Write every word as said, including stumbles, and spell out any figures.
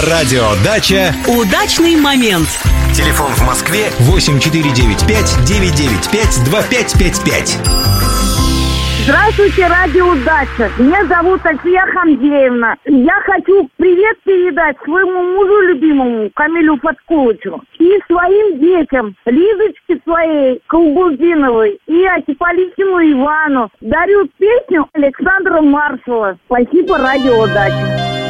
Радио Дача. Удачный момент. Телефон в Москве восемь четыре девять пять девять девять пять два пять пять пять. Здравствуйте, радио Дача. Меня зовут Альфия Хамдеевна. Я хочу привет передать своему мужу любимому Камилю Фаткулычу и своим детям, Лизочке своей Колбузиновой и Атиполитину Ивану. Дарю песню Александра Маршала. Спасибо, радио Дача.